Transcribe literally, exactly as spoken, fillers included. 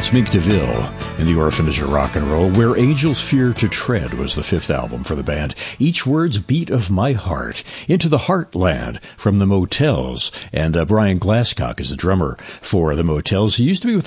That's Mink DeVille in The Orphanage of Rock and Roll. Where Angels Fear to Tread was the fifth album for the band. Each Word's Beat of My Heart. Into the Heartland from the Motels. And uh, Brian Glasscock is the drummer for the Motels. He used to be with